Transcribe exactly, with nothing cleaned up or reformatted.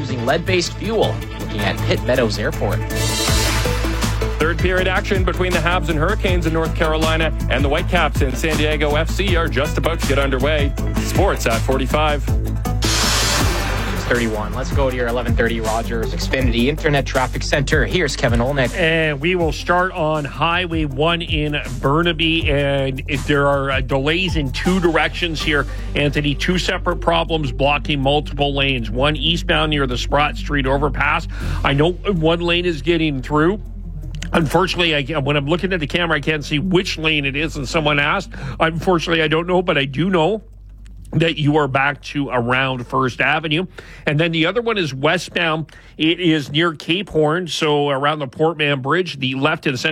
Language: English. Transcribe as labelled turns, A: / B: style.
A: using lead-based fuel. Looking at Pitt Meadows Airport.
B: Third period action between the Habs and Hurricanes in North Carolina and the Whitecaps in San Diego F C are just about to get underway. Sports at forty-five.
A: thirty-one. Let's go to your eleven thirty Rogers Xfinity Internet Traffic Center. Here's Kevin Olnick.
C: And we will start on Highway one in Burnaby. And if there are uh, delays in two directions here, Anthony, two separate problems blocking multiple lanes. One eastbound near the Sprott Street overpass. I know one lane is getting through. Unfortunately, I, when I'm looking at the camera, I can't see which lane it is. And someone asked. Unfortunately, I don't know, but I do know that you are back to around First Avenue. And then the other one is westbound. It is near Cape Horn, so around the Port Mann Bridge, the left and center.